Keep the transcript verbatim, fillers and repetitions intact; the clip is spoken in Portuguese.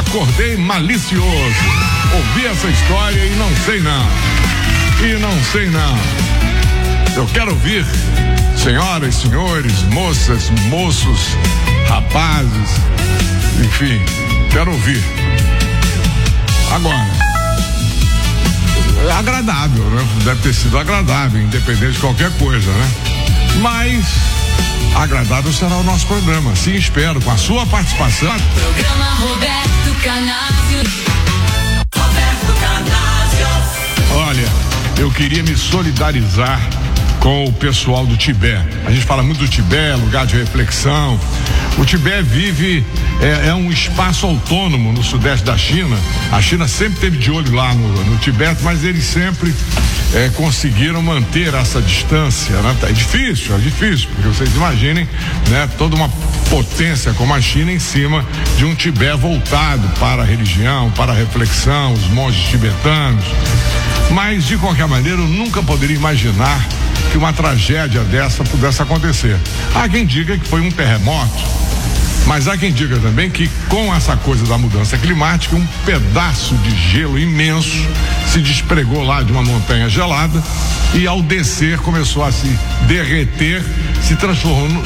acordei malicioso. Ouvi essa história e não sei não. E não sei não. Eu quero ouvir, senhoras, senhores, moças, moços, rapazes, enfim, quero ouvir. Agora, é agradável, né? Deve ter sido agradável, independente de qualquer coisa, né? Mas agradável será o nosso programa, sim, espero, com a sua participação. Programa Roberto Canásio. Roberto Canásio. Olha, eu queria me solidarizar com o pessoal do Tibete. A gente fala muito do Tibete, lugar de reflexão. O Tibete vive, é, é um espaço autônomo no sudeste da China. A China sempre teve de olho lá no, no Tibete, mas eles sempre é, conseguiram manter essa distância, né? É difícil, é difícil, porque vocês imaginem, né? Toda uma potência como a China em cima de um Tibete voltado para a religião, para a reflexão, os monges tibetanos. Mas, de qualquer maneira, eu nunca poderia imaginar que uma tragédia dessa pudesse acontecer. Há quem diga que foi um terremoto, mas há quem diga também que com essa coisa da mudança climática, um pedaço de gelo imenso se despregou lá de uma montanha gelada e ao descer começou a se derreter, se transformou,